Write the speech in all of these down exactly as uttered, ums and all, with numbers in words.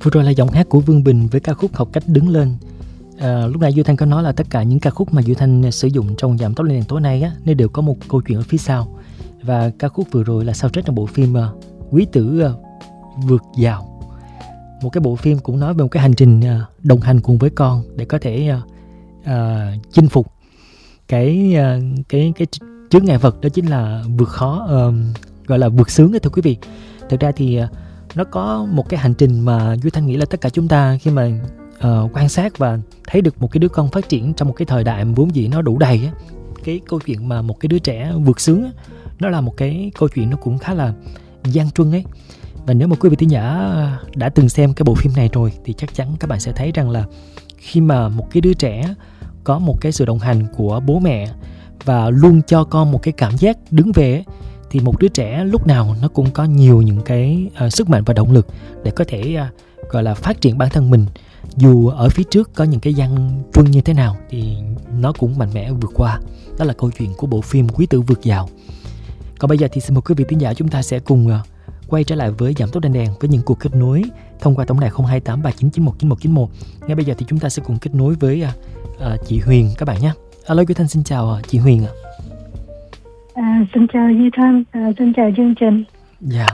Vừa rồi là giọng hát của Vương Bình với ca khúc Học Cách Đứng Lên. À, lúc nãy Duy Thanh có nói là tất cả những ca khúc mà Duy Thanh sử dụng trong Giảm Tốc Lên Đèn tối nay á, nó đều có một câu chuyện ở phía sau. Và ca khúc vừa rồi là soundtrack trong bộ phim uh, Quý Tử uh, Vượt Giàu. Một cái bộ phim cũng nói về một cái hành trình uh, đồng hành cùng với con để có thể uh, uh, chinh phục cái uh, cái cái chướng ngại vật, đó chính là vượt khó, uh, gọi là vượt sướng đó thưa quý vị. Thực ra thì uh, nó có một cái hành trình mà Duy Thanh nghĩ là tất cả chúng ta khi mà uh, quan sát và thấy được một cái đứa con phát triển trong một cái thời đại vốn dĩ nó đủ đầy á, cái câu chuyện mà một cái đứa trẻ vượt sướng á, nó là một cái câu chuyện nó cũng khá là gian truân ấy. Và nếu mà quý vị thính giả đã từng xem cái bộ phim này rồi thì chắc chắn các bạn sẽ thấy rằng là khi mà một cái đứa trẻ có một cái sự đồng hành của bố mẹ và luôn cho con một cái cảm giác đứng về ấy, thì một đứa trẻ lúc nào nó cũng có nhiều những cái uh, sức mạnh và động lực để có thể uh, gọi là phát triển bản thân mình. Dù ở phía trước có những cái gian truân như thế nào thì nó cũng mạnh mẽ vượt qua. Đó là câu chuyện của bộ phim Quý Tử Vượt Giàu. Còn bây giờ thì xin mời quý vị thính giả chúng ta sẽ cùng uh, quay trở lại với Giảm Tốc Đèn Đèn với những cuộc kết nối thông qua tổng đài không hai tám ba chín chín một chín một chín một. Ngay bây giờ thì chúng ta sẽ cùng kết nối với uh, uh, chị Huyền các bạn nhé. Alo Duy Thanh, xin chào uh, chị Huyền ạ. À, xin chào Duy Thanh, à, xin chào chương trình. Dạ.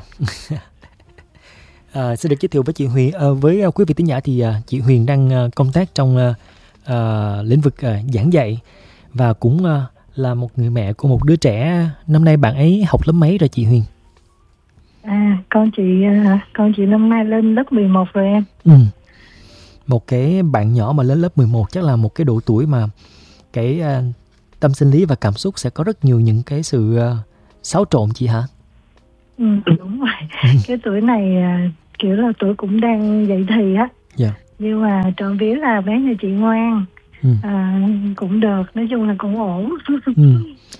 à, xin được giới thiệu với chị Huyền. À, với uh, quý vị thính giả thì uh, chị Huyền đang uh, công tác trong uh, uh, lĩnh vực uh, giảng dạy và cũng uh, là một người mẹ của một đứa trẻ. Năm nay bạn ấy học lớp mấy rồi chị Huyền? À, con chị uh, con chị năm nay lên lớp mười một rồi em. Ừ. Một cái bạn nhỏ mà lên lớp mười một chắc là một cái độ tuổi mà cái uh, tâm sinh lý và cảm xúc sẽ có rất nhiều những cái sự uh, xáo trộn chị hả? Ừ, đúng rồi. Cái tuổi này uh, kiểu là tuổi cũng đang dậy thì á. Dạ. Nhưng mà trộm vía là bé nhà chị ngoan. Ừ. À, cũng được, nói chung là cũng ổn. Ừ.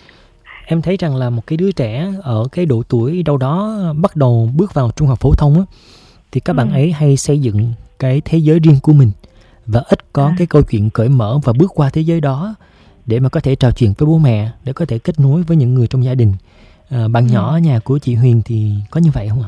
Em thấy rằng là một cái đứa trẻ ở cái độ tuổi đâu đó bắt đầu bước vào trung học phổ thông á, thì các ừ. bạn ấy hay xây dựng cái thế giới riêng của mình và ít có à. cái câu chuyện cởi mở và bước qua thế giới đó để mà có thể trò chuyện với bố mẹ, để có thể kết nối với những người trong gia đình. À, bạn ừ. nhỏ ở nhà của chị Huyền thì có như vậy không ạ?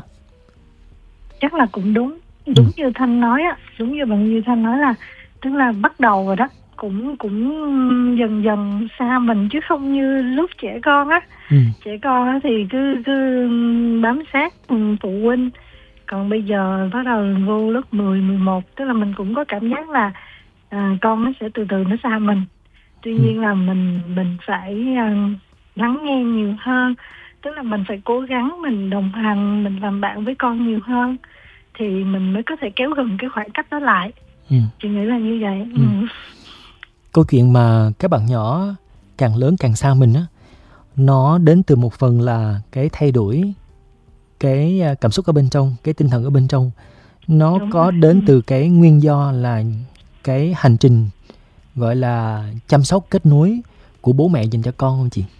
Chắc là cũng đúng, đúng ừ. như Thanh nói á, đúng như bạn Như Thanh nói là tức là bắt đầu rồi đó, cũng cũng dần dần xa mình chứ không như lúc trẻ con á. Ừ. Trẻ con á thì cứ cứ bám sát phụ huynh, còn bây giờ bắt đầu vô lớp mười, mười một tức là mình cũng có cảm giác là à, con nó sẽ từ từ nó xa mình. Tuy nhiên là mình mình phải uh, lắng nghe nhiều hơn, tức là mình phải cố gắng mình đồng hành, mình làm bạn với con nhiều hơn thì mình mới có thể kéo gần cái khoảng cách đó lại. Ừ. Chị nghĩ là như vậy. Ừ. Ừ. Câu chuyện mà các bạn nhỏ càng lớn càng xa mình á, nó đến từ một phần là cái thay đổi cái cảm xúc ở bên trong, cái tinh thần ở bên trong. Nó Đúng có rồi. đến từ cái nguyên do là cái hành trình gọi là chăm sóc kết nối của bố mẹ dành cho con không chị?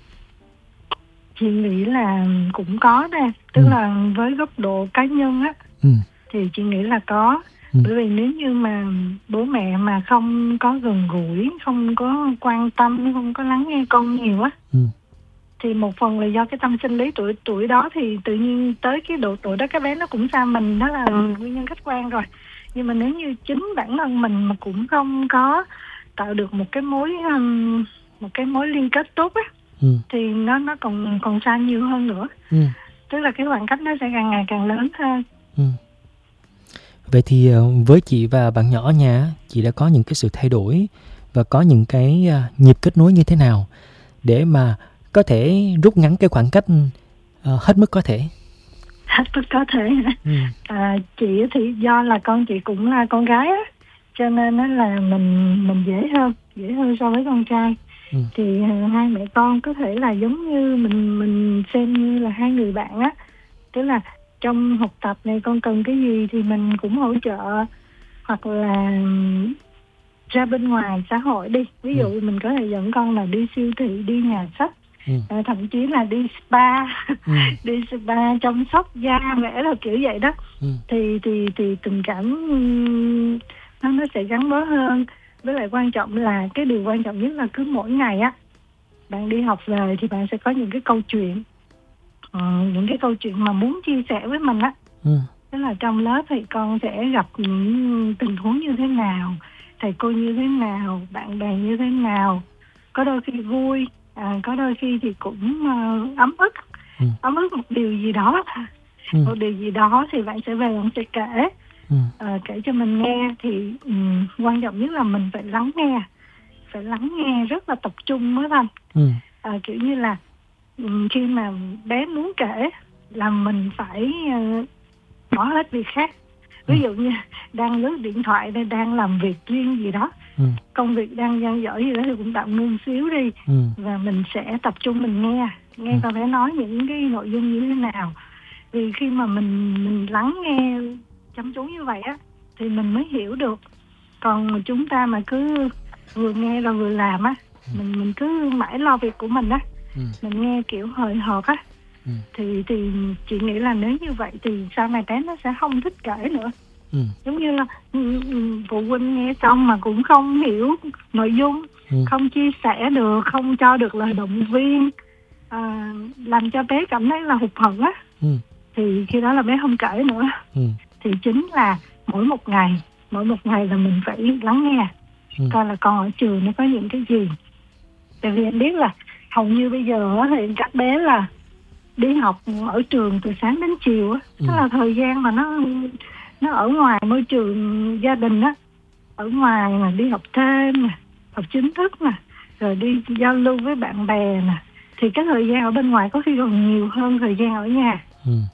Chị nghĩ là cũng có nè, tức ừ. là với góc độ cá nhân á, ừ. thì chị nghĩ là có. Ừ. Bởi vì nếu như mà bố mẹ mà không có gần gũi, không có quan tâm, không có lắng nghe con nhiều á, ừ. thì một phần là do cái tâm sinh lý tuổi tuổi đó thì tự nhiên tới cái độ tuổi đó các bé nó cũng xa mình, đó là nguyên nhân khách quan rồi. Nhưng mà nếu như chính bản thân mình mà cũng không có tạo được một cái mối um, một cái mối liên kết tốt á, ừ. thì nó nó còn còn xa nhiều hơn nữa. Ừ. Tức là cái khoảng cách nó sẽ càng ngày càng lớn hơn. Ừ. Vậy thì với chị và bạn nhỏ ở nhà, chị đã có những cái sự thay đổi và có những cái nhịp kết nối như thế nào để mà có thể rút ngắn cái khoảng cách uh, hết mức có thể? Hết mức có thể. Ừ. À, chị thì do là con chị cũng là con gái á, cho nên nó là mình mình dễ hơn, dễ hơn so với con trai. Ừ. Thì uh, hai mẹ con có thể là giống như mình mình xem như là hai người bạn á, tức là trong học tập này con cần cái gì thì mình cũng hỗ trợ, hoặc là ra bên ngoài xã hội đi, ví dụ ừ. mình có thể dẫn con là đi siêu thị, đi nhà sách, ừ. à, thậm chí là đi spa, ừ. đi spa chăm sóc da vẽ là kiểu vậy đó. Ừ. thì thì thì tình cảm nó nó sẽ gắn bó hơn. Với lại quan trọng là cái điều quan trọng nhất là cứ mỗi ngày á, bạn đi học về thì bạn sẽ có những cái câu chuyện, uh, những cái câu chuyện mà muốn chia sẻ với mình á. Ừ. Tức là trong lớp thì con sẽ gặp những tình huống như thế nào, thầy cô như thế nào, bạn bè như thế nào, có đôi khi vui, à, có đôi khi thì cũng uh, ấm ức, ừ. ấm ức một điều gì đó, ừ. một điều gì đó thì bạn sẽ về bạn sẽ kể, ừ. uh, kể cho mình nghe. Thì um, quan trọng nhất là mình phải lắng nghe, phải lắng nghe rất là tập trung mới thành. Ừ. Uh, kiểu như là um, khi mà bé muốn kể là mình phải uh, bỏ hết việc khác. Ví dụ như đang lướt điện thoại hay đang làm việc riêng gì đó, ừ. công việc đang dang dở gì đó thì cũng tạm ngưng xíu đi, ừ. và mình sẽ tập trung mình nghe, nghe ừ. con bé nói những cái nội dung như thế nào. Vì khi mà mình mình lắng nghe chăm chú như vậy á thì mình mới hiểu được. Còn chúng ta mà cứ vừa nghe rồi vừa làm á, ừ. mình mình cứ mãi lo việc của mình á, ừ. mình nghe kiểu hời hợt á. Ừ. thì thì chị nghĩ là nếu như vậy thì sau này bé nó sẽ không thích kể nữa. Ừ. Giống như là phụ huynh nghe xong mà cũng không hiểu nội dung, ừ. không chia sẻ được, không cho được lời động viên, à, làm cho bé cảm thấy là hụt hẫng á, ừ. thì khi đó là bé không kể nữa. Ừ. Thì chính là mỗi một ngày mỗi một ngày là mình phải lắng nghe, ừ. coi là con ở trường nó có những cái gì. Tại vì em biết là hầu như bây giờ thì các bé là đi học ở trường từ sáng đến chiều á, ừ. tức là thời gian mà nó nó ở ngoài môi trường gia đình á, ở ngoài mà đi học thêm nè, học chính thức nè, rồi đi giao lưu với bạn bè nè, thì cái thời gian ở bên ngoài có khi còn nhiều hơn thời gian ở nhà. Ừ.